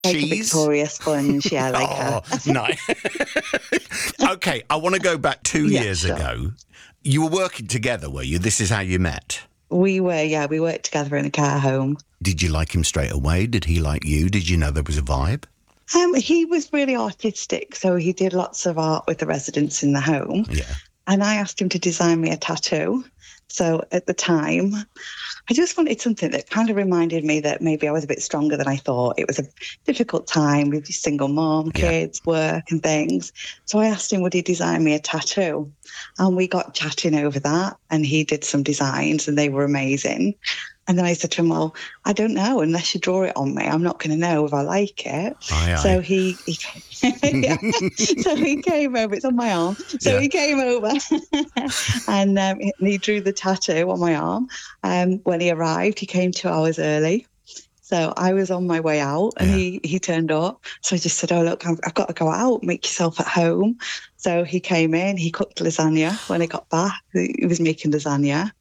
Like a cheese? Victoria sponge, yeah, like Oh, no. Okay, I want to go back 2 years sure. ago. You were working together, were you? This is how you met. We worked together in a care home. Did you like him straight away? Did he like you? Did you know there was a vibe? He was really artistic, so he did lots of art with the residents in the home. Yeah. And I asked him to design me a tattoo. So at the time, I just wanted something that kind of reminded me that maybe I was a bit stronger than I thought. It was a difficult time with single mom, kids, work and things. So I asked him, would he design me a tattoo? And we got chatting over that, and he did some designs and they were amazing. And then I said to him, well, I don't know, unless you draw it on me, I'm not going to know if I like it. Aye. So he yeah. So he came over, it's on my arm. So he came over and he drew the tattoo on my arm. When he arrived, he came 2 hours early. So I was on my way out and he turned up. So I just said, oh, look, I've got to go out, make yourself at home. So he came in, he cooked lasagna when he got back. He was making lasagna.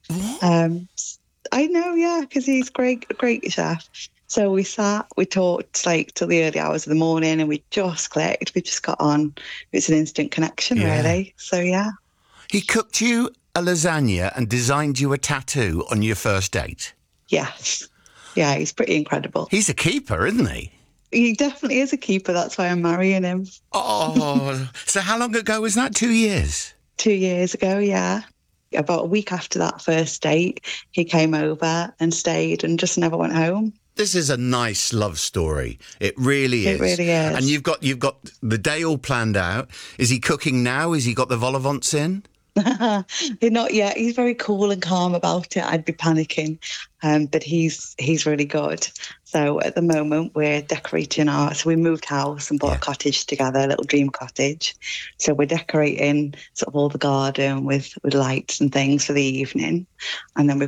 I know, yeah, because he's a great chef. So we sat, we talked like till the early hours of the morning and we just clicked. We just got on. It's an instant connection, really. So, yeah. He cooked you a lasagna and designed you a tattoo on your first date? Yes. Yeah, he's pretty incredible. He's a keeper, isn't he? He definitely is a keeper. That's why I'm marrying him. Oh, so how long ago was that? 2 years? 2 years ago, yeah. About a week after that first date, he came over and stayed and just never went home. This is a nice love story. It really is. It really is. And you've got the day all planned out. Is he cooking now? Has he got the vol au vents in? Not yet. He's very cool and calm about it. I'd be panicking, but he's really good. So at the moment we're decorating so we moved house and bought a cottage together, a little dream cottage. So we're decorating sort of all the garden with lights and things for the evening, and then we've